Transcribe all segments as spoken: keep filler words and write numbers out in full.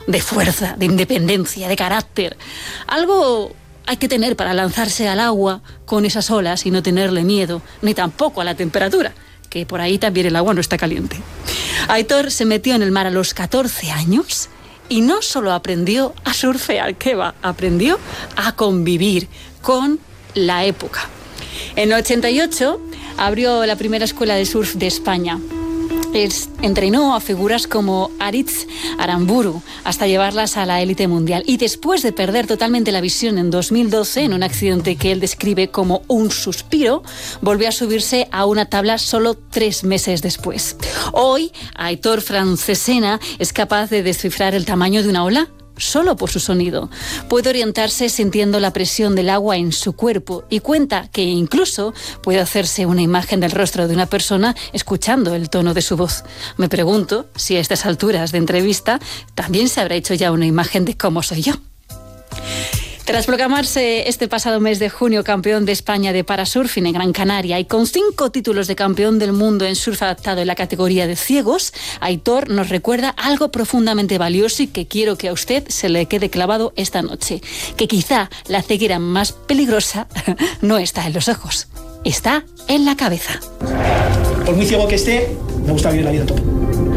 de fuerza, de independencia, de carácter. Algo hay que tener para lanzarse al agua con esas olas y no tenerle miedo, ni tampoco a la temperatura, que por ahí también el agua no está caliente. Aitor se metió en el mar a los catorce años y no solo aprendió a surfear, ¿qué va? Aprendió a convivir con la época. En el ochenta y ocho abrió la primera escuela de surf de España. Es, entrenó a figuras como Aritz Aramburu hasta llevarlas a la élite mundial. Y después de perder totalmente la visión en dos mil doce, en un accidente que él describe como un suspiro, volvió a subirse a una tabla solo tres meses después. Hoy, Aitor Francesena es capaz de descifrar el tamaño de una ola solo por su sonido. Puede orientarse sintiendo la presión del agua en su cuerpo y cuenta que incluso puede hacerse una imagen del rostro de una persona escuchando el tono de su voz. Me pregunto si a estas alturas de entrevista también se habrá hecho ya una imagen de cómo soy yo. Tras proclamarse este pasado mes de junio campeón de España de parasurfing en Gran Canaria y con cinco títulos de campeón del mundo en surf adaptado en la categoría de ciegos, Aitor nos recuerda algo profundamente valioso y que quiero que a usted se le quede clavado esta noche, que quizá la ceguera más peligrosa no está en los ojos, está en la cabeza. Por muy ciego que esté, me gusta vivir la vida todo.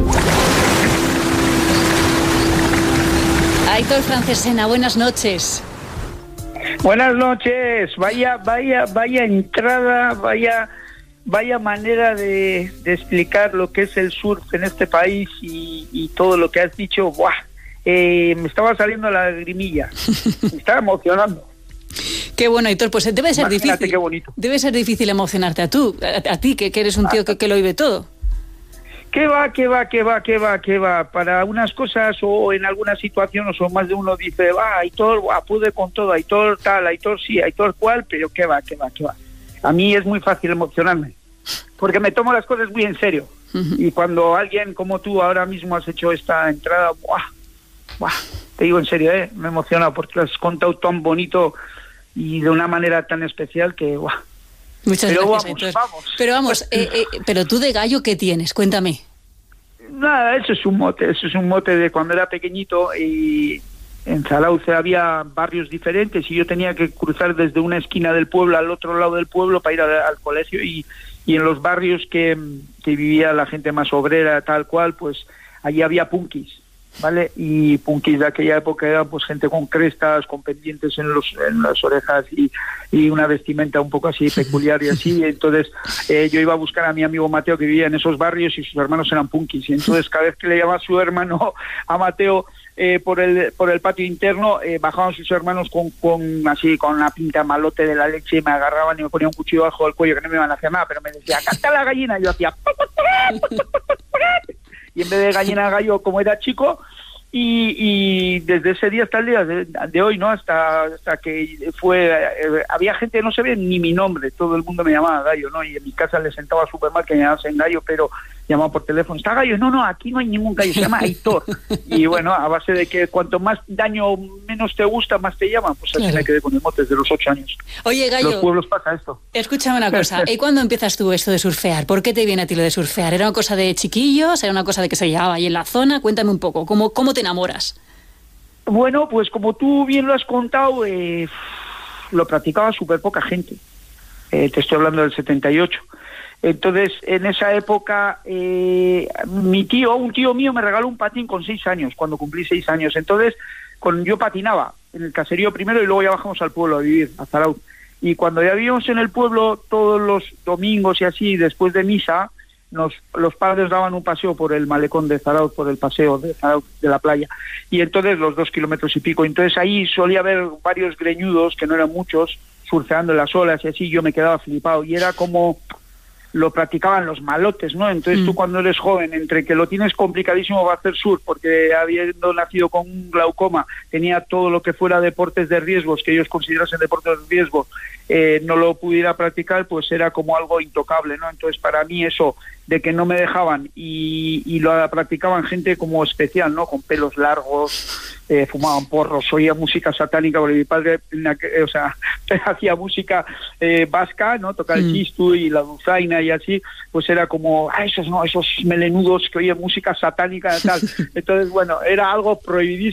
Aitor Francesena, buenas noches. Buenas noches, vaya, vaya, vaya entrada, vaya, vaya manera de, de explicar lo que es el surf en este país y, y todo lo que has dicho. ¡Buah! Eh, me estaba saliendo la lagrimilla, me estaba emocionando. Qué bueno, Aitor, pues debe ser Imagínate difícil. Qué bonito. Debe ser difícil emocionarte a tú, a, a ti que, que eres un tío que, que lo vive todo. ¿Qué va, qué va, qué va, qué va, qué va? Para unas cosas o en algunas situaciones o más de uno dice, va, Aitor, pude con todo, Aitor tal, Aitor sí, Aitor cual, pero qué va, qué va, qué va. A mí es muy fácil emocionarme, porque me tomo las cosas muy en serio. Uh-huh. Y cuando alguien como tú ahora mismo has hecho esta entrada, ¡buah! ¡Buah! Te digo en serio, ¿eh? Me emociona porque lo has contado tan bonito y de una manera tan especial que, ¡buah! Muchas pero gracias, vamos, vamos. Pero vamos, eh, eh, pero tú de gallo, ¿qué tienes? Cuéntame. Nada, eso es un mote, eso es un mote de cuando era pequeñito y en Zalauce había barrios diferentes y yo tenía que cruzar desde una esquina del pueblo al otro lado del pueblo para ir a, al colegio y, y en los barrios que, que vivía la gente más obrera, tal cual, pues allí había punkis, ¿vale? Y punkis de aquella época eran pues gente con crestas, con pendientes en los en las orejas y, y una vestimenta un poco así peculiar y así. Entonces eh, yo iba a buscar a mi amigo Mateo que vivía en esos barrios y sus hermanos eran punkis. Y entonces cada vez que le llamaba a su hermano, a Mateo, eh, por el por el patio interno, eh, bajaban sus hermanos con, con así con una pinta malote de la leche y me agarraban y me ponían un cuchillo bajo el cuello que no me iban a hacer nada, pero me decía, canta la gallina, y yo hacía y en vez de gallina gallo como era chico y, y desde ese día hasta el día de, de hoy, ¿no? Hasta hasta que fue eh, había gente que no sabía ni mi nombre, todo el mundo me llamaba Gallo, ¿no? Y en mi casa le sentaba súper mal que me llamasen Gallo, pero llamaba por teléfono, ¿está Gallo? No, no, aquí no hay ningún Gallo, se llama Aitor. Y bueno, a base de que cuanto más daño menos te gusta, más te llaman, pues así claro. Me quedé con el mote desde los ocho años. Oye, Gallo, los pueblos pasa esto. Escúchame una cosa, ¿y cuándo empiezas tú esto de surfear? ¿Por qué te viene a ti lo de surfear? ¿Era una cosa de chiquillos? ¿Era una cosa de que se llevaba ahí en la zona? Cuéntame un poco, ¿cómo, cómo te enamoras? Bueno, pues como tú bien lo has contado, eh, lo practicaba súper poca gente. Eh, te estoy hablando del setenta y ocho. Entonces, en esa época, eh, mi tío, un tío mío me regaló un patín con seis años, cuando cumplí seis años. Entonces, con, yo patinaba en el caserío primero y luego ya bajamos al pueblo a vivir, a Zarauz. Y cuando ya vivíamos en el pueblo todos los domingos y así, después de misa, nos, los padres daban un paseo por el malecón de Zarauz, por el paseo de Zarauz, de la playa. Y entonces, los dos kilómetros y pico. Entonces, ahí solía haber varios greñudos, que no eran muchos, surfeando en las olas y así, yo me quedaba flipado. Y era como... lo practicaban los malotes, ¿no? Entonces mm. tú cuando eres joven, entre que lo tienes complicadísimo para hacer surf, porque habiendo nacido con un glaucoma, tenía todo lo que fuera deportes de riesgos, que ellos considerasen deportes de riesgo, eh, no lo pudiera practicar, pues era como algo intocable, ¿no? Entonces para mí eso, de que no me dejaban y, y lo practicaban gente como especial, ¿no? Con pelos largos, eh, fumaban porros, oía música satánica, porque mi padre, o sea, hacía música eh, vasca, ¿no? Tocaba el chistu y la dulzaina y así, pues era como, ah, esos no, esos melenudos que oían música satánica y tal. Entonces, bueno, era algo prohibidísimo.